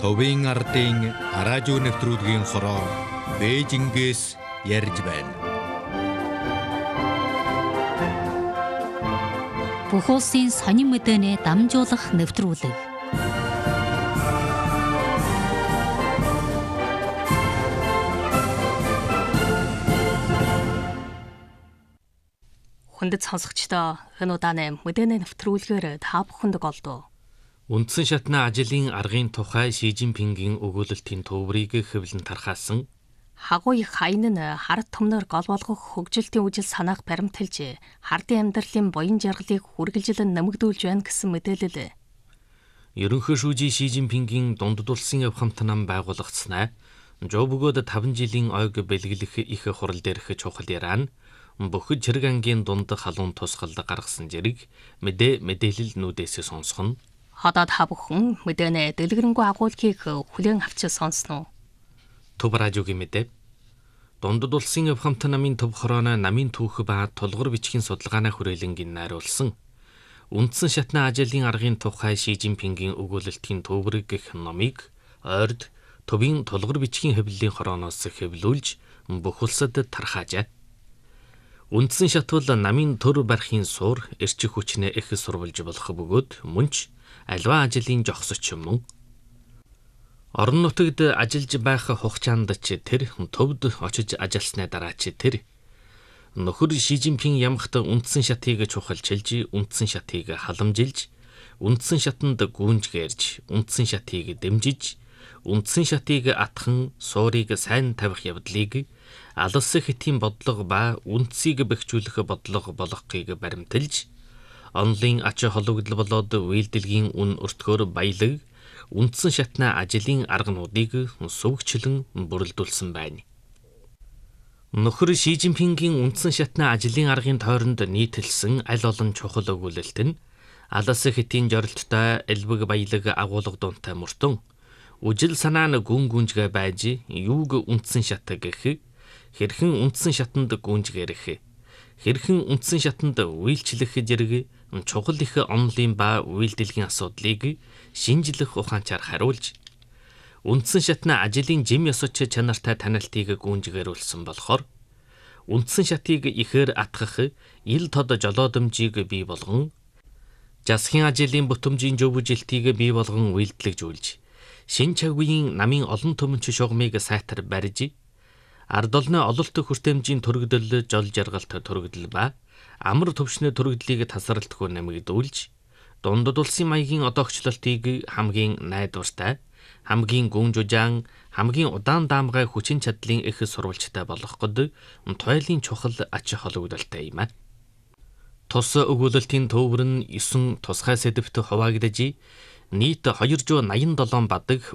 Товын ардын радио нэвтрүүлгийн хороо Бээжингээс ярьж байна. Бүх улсын сонин мэдээний дамжуулах нэвтрүүлэг. Хүндэт сонсогчдоо энэ удааны мэдээний нэвтрүүлгээр та бүхэнд голдов. Үндсэн шатны ажлын аргын тухай Ши Жинпингийн өгүүлэлтийн төврийг хэвлэн тархаасан Хагуу их хаян нь хард түмнөр гол болгох хөгжилтийн үжил санаах баримталж хардын амьдралын буян жаргалыг хүргэлжлэн нэмэгдүүлж байна гэсэн мэдээлэл. ерөнхий шүүжийн Ши Жинпингийн дундад улсын авхамт нам байгуулагдсанаа жоо бөгөөд 5 жилийн ойг бэлгэлэх их хурал дээрх чухал ярaan бүхэл Чирэг ангийн дунд халуун тусгал гаргасан зэрэг мэдээлэл нүдээс сонсох нь Одоо та бүхэн мэдээний дэлгэрэнгүй агуулгыг хүлээн авч сонсноо. Төв радиогийн мэдээ. Дундад улсын авхамт намын төв хорооно намын түүх ба тулгуур бичгийн судалгааны хүрээлэнгийн найруулсан үндсэн шатны ажлын аргын тухай Ши Жинпингийн өгүүлэлтийн төврэг гэх номыг ойрд төвийн тулгуур бичгийн хэвлэлийн хорооноос хэвлүүлж бүх улсад тархаажээ. Үндсэн шат бол намын төр барихын суур эрчиг хүчнээ их сурвалж болох бөгөөд мөнч альва ажлын жогсоч мөн орон нутагт ажиллаж байх хугацаанд ч тэр төвд очиж ажилласны дараа ч тэр нөхөр Ши Жинпин ямагт үндсэн шатыг чухалчилж үндсэн шатыг халамжилж үндсэн шатанд гүнжгээрж үндсэн шатыг дэмжиж үндсэн шатыг атхан суурийг сайн тавих явдлыг алс хэтийн бодлого ба үндсийг бэхжүүлэх бодлого болгохыг баримталж онлын ач холбогдол болоод үйлдэлгийн үн өртгөөр баялаг үндсэн шатны ажлын аргануудыг сувгчлан бүрэлдүүлсэн байна. Нөхөр Ши Жинпингийн үндсэн шатны ажлын аргын тойронд нийтэлсэн аль олон чухал өгүүлэлт нь алс хэтийн жорилттой элбэг баялаг агуулга дуунтай мөртөн үжил санаа нь гүн гүнжгэ байж юуг үндсэн шат гэх хэрхэн үндсэн шатанд гүнжгэрэх хэрхэн үндсэн шатанд үйлчлэх зэрэг чухал их онлын ба үйлдэлгийн асуудлыг шинжлэх ухаанчаар хариулж үндсэн шатны ажлын жим ёсоч чанартай танилтыг гүнжгэрүүлсэн болохоор үндсэн шатыг ихээр атгах ил тод жолоодомжийг бий болгон засгийн ажлын бүтэмжийн зөвөжилтийг бий болгон үйлдэлжүүлж шин чагийн намын олон төмөнч шугамыг сайтар барьж ард олны ололт хүртээмжийн төрөгдөл жол жаргалт төрөгдөл ба амар төвшний төрөгдлийг тасралтгүй нэмэгдүүлж дундад улсын маягийн одоогчлолтыг хамгийн найдвартай хамгийн гүн жужаан хамгийн удаан даамгай хүчин чадлын их сурвалжтай болгоход туйлын чухал ач холбогдолтой юм. Тус өгүүлэлтийн төвөр нь 9 тусгай сэдвт хуваагдж нийт 287 бадаг